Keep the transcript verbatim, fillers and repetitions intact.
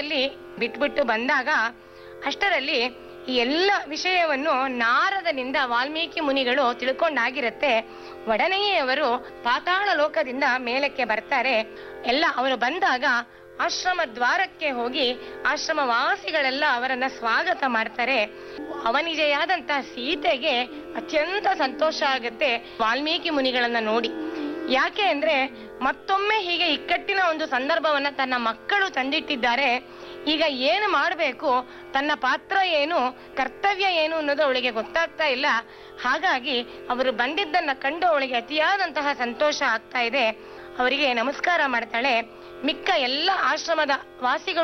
ಆಶ್ರಮದಲ್ಲಿ ಬಿಟ್ಬಿಟ್ಟು ಬಂದಾಗ ಅಷ್ಟರಲ್ಲಿ ಈ ಎಲ್ಲ ವಿಷಯವನ್ನು ನಾರದನಿಂದ ವಾಲ್ಮೀಕಿ ಮುನಿಗಳು ತಿಳ್ಕೊಂಡಾಗಿರತ್ತೆ. ಒಡನೆಯೇ ಅವರು ಪಾತಾಳ ಲೋಕದಿಂದ ಮೇಲಕ್ಕೆ ಬರ್ತಾರೆ. ಎಲ್ಲ ಅವರು ಬಂದಾಗ ಆಶ್ರಮ ದ್ವಾರಕ್ಕೆ ಹೋಗಿ ಆಶ್ರಮ ವಾಸಿಗಳೆಲ್ಲ ಅವರನ್ನ ಸ್ವಾಗತ ಮಾಡ್ತಾರೆ. ಅವನಿಜೆಯಾದಂತಹ ಸೀತೆಗೆ ಅತ್ಯಂತ ಸಂತೋಷ ಆಗುತ್ತೆ ವಾಲ್ಮೀಕಿ ಮುನಿಗಳನ್ನ ನೋಡಿ. ಯಾಕೆ ಅಂದ್ರೆ ಮತ್ತೊಮ್ಮೆ ಹೀಗೆ ಇಕ್ಕಟ್ಟಿನ ಒಂದು ಸಂದರ್ಭವನ್ನ ತನ್ನ ಮಕ್ಕಳು ತಂದಿಟ್ಟಿದ್ದಾರೆ. ಈಗ ಏನು ಮಾಡಬೇಕು, ತನ್ನ ಪಾತ್ರ ಏನು, ಕರ್ತವ್ಯ ಏನು ಅನ್ನೋದು ಅವಳಿಗೆ ಗೊತ್ತಾಗ್ತಾ ಇಲ್ಲ. ಹಾಗಾಗಿ ಅವರು ಬಂದಿದ್ದನ್ನ ಕಂಡು ಅವಳಿಗೆ ಅತಿಯಾದಂತಹ ಸಂತೋಷ ಆಗ್ತಾ ಇದೆ. ಅವರಿಗೆ ನಮಸ್ಕಾರ ಮಾಡ್ತಾಳೆ. ಮಿಕ್ಕ ಎಲ್ಲ ಆಶ್ರಮದ ವಾಸಿಗಳು